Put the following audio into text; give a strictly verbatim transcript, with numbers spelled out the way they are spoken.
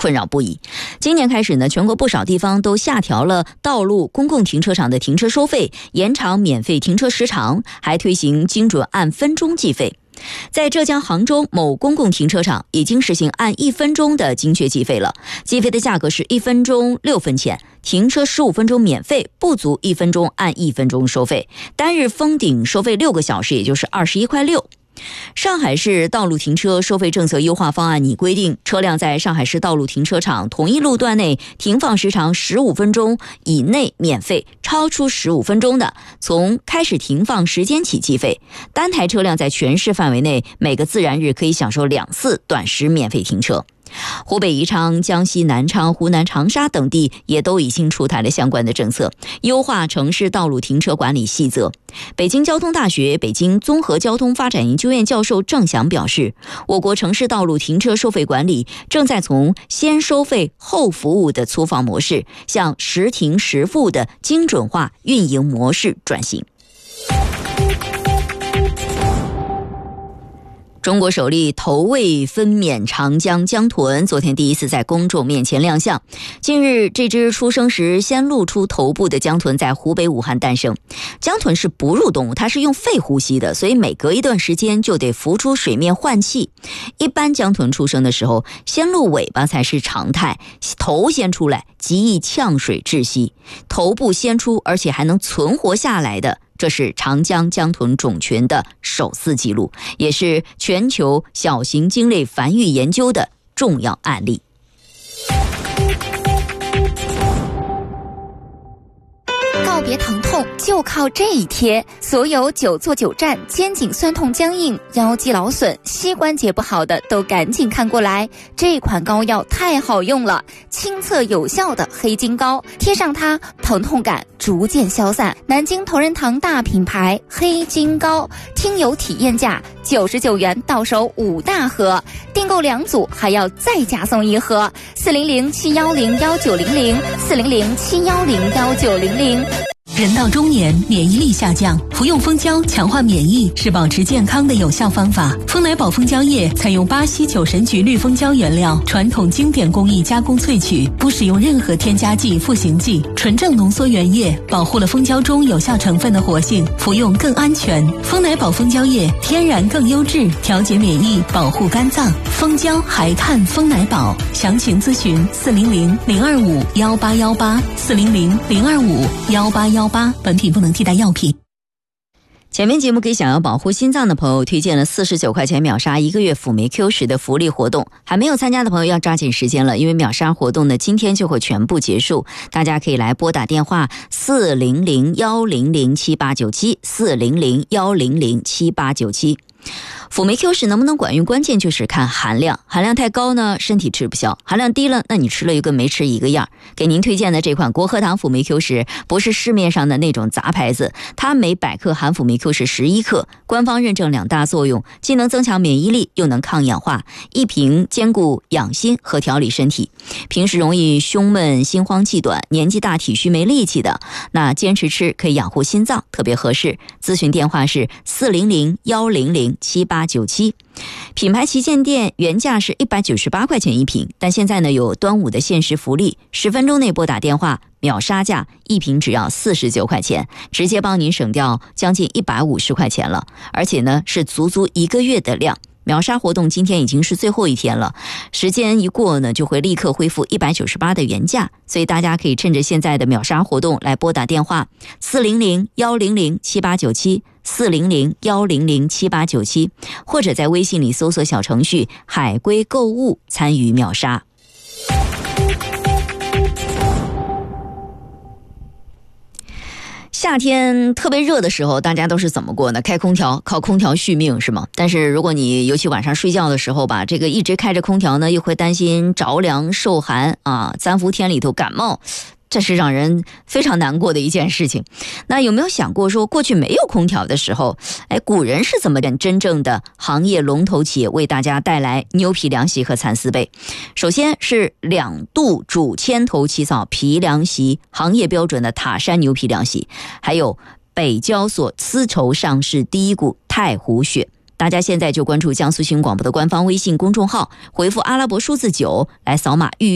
困扰不已。今年开始呢，全国不少地方都下调了道路公共停车场的停车收费，延长免费停车时长，还推行精准按分钟计费。在浙江杭州某公共停车场已经实行按一分钟的精确计费了，计费的价格是一分钟六分钱，停车十五分钟免费，不足一分钟按一分钟收费，单日封顶收费六个小时，也就是二十一块六。上海市道路停车收费政策优化方案拟规定，车辆在上海市道路停车场同一路段内停放时长十五分钟以内免费，超出十五分钟的，从开始停放时间起计费。单台车辆在全市范围内每个自然日可以享受两次短时免费停车。湖北宜昌、江西南昌、湖南长沙等地也都已经出台了相关的政策，优化城市道路停车管理细则。北京交通大学北京综合交通发展研究院教授郑翔表示，我国城市道路停车收费管理正在从先收费后服务的粗放模式，向实停实付的精准化运营模式转型。中国首例头位分娩长江江豚昨天第一次在公众面前亮相。近日，这只出生时先露出头部的江豚在湖北武汉诞生。江豚是哺乳动物，它是用肺呼吸的，所以每隔一段时间就得浮出水面换气。一般江豚出生的时候，先露尾巴才是常态，头先出来极易呛水窒息，头部先出而且还能存活下来的，这是长江江豚种群的首次记录，也是全球小型鲸类繁育研究的重要案例。 告别疼痛就靠这一贴，所有久坐久站、肩颈酸痛僵硬、腰肌劳损、膝关节不好的都赶紧看过来，这款膏药太好用了，亲测有效的黑金膏，贴上它，疼痛感逐渐消散。南京同仁堂大品牌黑金膏，听友体验价九十九元到手五大盒，订购两组还要再加送一盒。四零零七幺零幺九零零，四零零七幺零幺九零零。 人到中年，免疫力下降，服用蜂胶强化免疫是保持健康的有效方法。蜂奶宝蜂胶液采用巴西九神菊绿蜂胶原料，传统经典工艺加工萃取，不使用任何添加剂、赋形剂，纯正浓缩原液，保护了蜂胶中有效成分的活性，服用更安全。蜂奶宝蜂胶液天然更优质，调节免疫，保护肝脏。蜂胶还看蜂奶宝，详情咨询四零零零二五幺八幺八，四零零零二五幺八幺八。本品不能替代药品。 前面节目给想要保护心脏的朋友推荐了四十九块钱秒杀一个月辅酶 Q 十的福利活动，还没有参加的朋友要抓紧时间了，因为秒杀活动呢今天就会全部结束。大家可以来拨打电话四零零幺零零七八九七，四零零幺零零七八九七。辅酶 Q 十能不能管用，关键就是看含量，含量太高呢身体吃不消，含量低了那你吃了一个没吃一个样。给您推荐的这款国和堂辅酶 Q 十不是市面上的那种杂牌子，它每百克含辅酶 Q 十十一克，官方认证两大作用，既能增强免疫力又能抗氧化，一瓶兼顾养心和调理身体。平时容易胸闷心慌气短，年纪大体虚没力气的，那坚持吃可以养护心脏，特别合适。咨询电话是四零零幺零零七八九七。品牌旗舰店原价是一百九十八块钱一瓶，但现在呢有端午的限时福利，十分钟内拨打电话秒杀价，一瓶只要四十九块钱，直接帮您省掉将近一百五十块钱了，而且呢是足足一个月的量。秒杀活动今天已经是最后一天了，时间一过呢就会立刻恢复一百九十八的原价，所以大家可以趁着现在的秒杀活动来拨打电话四零零幺零零七八九七，四零零幺零零七八九七，或者在微信里搜索小程序海龟购物参与秒杀。夏天特别热的时候，大家都是怎么过呢？开空调，靠空调续命是吗？但是如果你尤其晚上睡觉的时候吧，这个一直开着空调呢，又会担心着凉受寒啊，三伏天里头感冒，这是让人非常难过的一件事情。那有没有想过说，过去没有空调的时候，哎，古人是怎么点真正的行业龙头企业为大家带来牛皮凉席和蚕丝被？首先是两度主牵头起草皮凉席行业标准的塔山牛皮凉席，还有北交所丝绸上市第一股太湖雪。大家现在就关注江苏新闻广播的官方微信公众号，回复阿拉伯数字九来扫码预约。